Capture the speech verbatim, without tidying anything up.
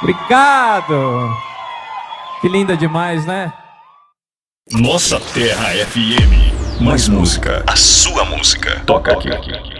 Obrigado! Que linda demais, né? Nossa Terra F M. Mais música. A sua música. Toca aqui. aqui, aqui.